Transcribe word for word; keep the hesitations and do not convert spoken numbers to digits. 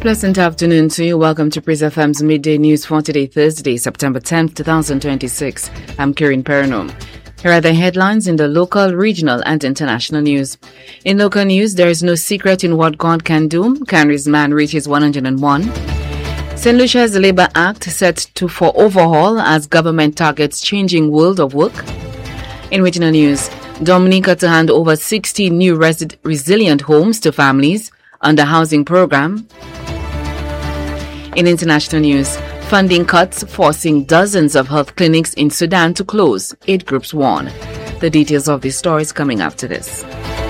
Pleasant afternoon to you. Welcome to Praise F M's Midday News for today, Thursday, September tenth, twenty twenty-six. I'm Kirin Perno. Here are the headlines in the local, regional, and international news. In local news, there is no secret in what God can do. Canry's man reaches one hundred and one. Saint Lucia's Labour Act set to for overhaul as government targets changing world of work. In regional news, Dominica to hand over sixty new resi- resilient homes to families under housing program. In international news, funding cuts forcing dozens of health clinics in Sudan to close, aid groups warn. The details of this story is coming after this.